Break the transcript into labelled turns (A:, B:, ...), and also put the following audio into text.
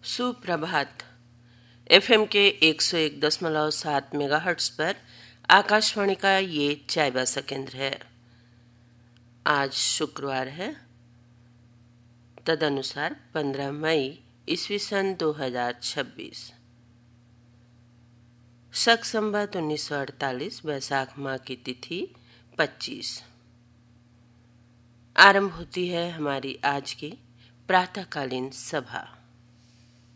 A: सुप्रभात। एफएम के 101.7 मेगाहर्ट्ज पर आकाशवाणी का ये चायबासा केंद्र है। आज शुक्रवार है, तदनुसार 15 मई ईस्वी सन 2026, शक संवत 1948, वैशाख माह की तिथि 25। आरंभ होती है हमारी आज की प्रातःकालीन सभा।